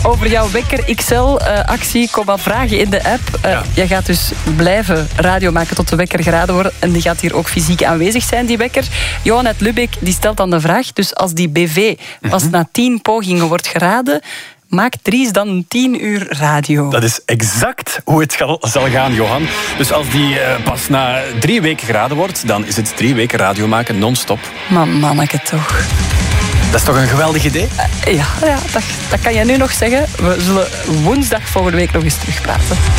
over jouw Wekker XL-actie. Kom maar vragen in de app. Jij gaat dus blijven radio maken tot de wekker geraden wordt. En die gaat hier ook fysiek aanwezig zijn, die wekker. Johan uit Lübeck die stelt dan de vraag. Dus als die BV pas na 10 pogingen wordt geraden, maakt Dries dan 10 uur radio? Dat is exact hoe het zal gaan, Johan. Dus als die pas na 3 weken geraden wordt, dan is het 3 weken radio maken non-stop. Maar manneke toch. Dat is toch een geweldig idee? Ja, dat kan je nu nog zeggen. We zullen woensdag volgende week nog eens terugpraten.